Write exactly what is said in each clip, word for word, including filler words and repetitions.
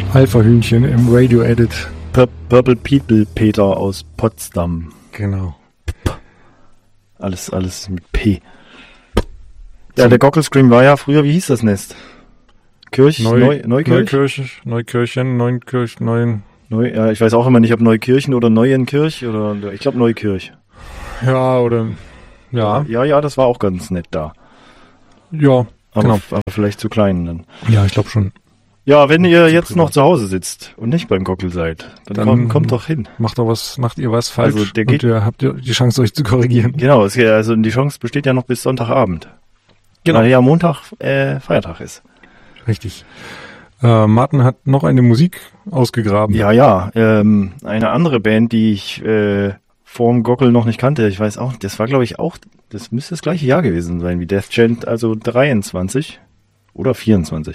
Alpha-Hühnchen im Radio-Edit. Pur- Purple People Peter aus Potsdam. Genau. Alles, alles mit P. Ja, der Gockel-Scream war ja früher, wie hieß das Nest? Kirch? Neu, Neu, Neukirch? Neukirch, Neukirchen, Neunkirch, Neuen. Neu, ja, ich weiß auch immer nicht, ob Neukirchen oder Neuenkirch oder, ich glaube Neukirch. Ja, oder, ja. Ja, ja, das war auch ganz nett da. Ja, aber, genau. aber vielleicht zu klein dann. Ja, ich glaube schon. Ja, wenn ihr jetzt noch zu Hause sitzt und nicht beim Gockel seid, dann, Dann kommt, kommt doch hin. Macht doch was, macht ihr was falsch, Also der geht- und ihr habt die Chance, euch zu korrigieren. Genau, es, also die Chance besteht ja noch bis Sonntagabend. Genau. Weil ja Montag äh, Feiertag ist. Richtig. Äh, Martin hat noch eine Musik ausgegraben. Ja, ja. Ähm, eine andere Band, die ich äh, vorm Gockel noch nicht kannte, ich weiß auch, das war glaube ich auch, das müsste das gleiche Jahr gewesen sein wie Death Chant, also dreiundzwanzig oder vierundzwanzig.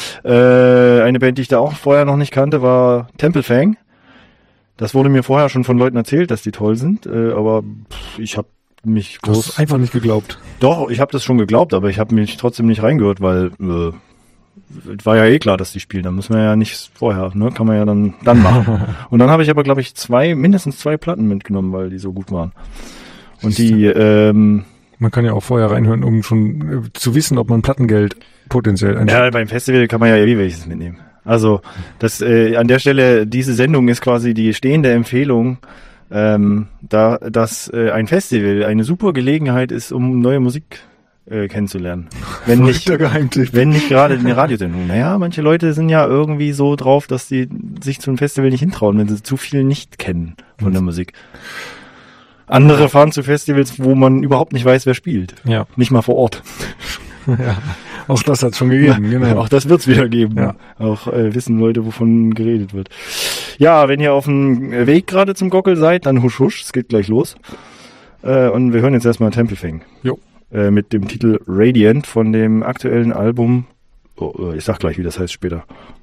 Äh, eine Band, die ich da auch vorher noch nicht kannte, war Temple Fang. Das wurde mir vorher schon von Leuten erzählt, dass die toll sind, äh, aber pff, ich habe mich Du hast groß... es einfach nicht geglaubt. Doch, ich habe das schon geglaubt, aber ich habe mich trotzdem nicht reingehört, weil äh, war ja eh klar, dass die spielen. Da müssen wir ja nicht vorher, ne? Kann man ja dann dann machen. Und dann habe ich aber, glaube ich, zwei, mindestens zwei Platten mitgenommen, weil die so gut waren. Und die, ähm, Man kann ja auch vorher reinhören, um schon äh, zu wissen, ob man Plattengeld potenziell einsteckt. ja, beim Festival kann man ja eh welches mitnehmen. Also das äh, an der Stelle, diese Sendung ist quasi die stehende Empfehlung, ähm, da dass äh, ein Festival eine super Gelegenheit ist, um neue Musik äh, kennenzulernen. Wenn nicht, Verrückter Geheimtipp. wenn nicht gerade eine Radiosendung. Naja, manche Leute sind ja irgendwie so drauf, dass sie sich zu einem Festival nicht hintrauen, wenn sie zu viel nicht kennen von der Musik. Andere fahren zu Festivals, wo man überhaupt nicht weiß, wer spielt. Ja. Nicht mal vor Ort. Ja, auch das hat es schon gegeben. Genau. Auch das wird's wieder geben. Ja. Auch äh, wissen Leute, wovon geredet wird. Ja, wenn ihr auf dem Weg gerade zum Gockel seid, dann husch husch, es geht gleich los. Äh, und wir hören jetzt erstmal Temple Fang. Jo. Äh, mit dem Titel Radiant von dem aktuellen Album. Oh, ich sag gleich, wie das heißt später.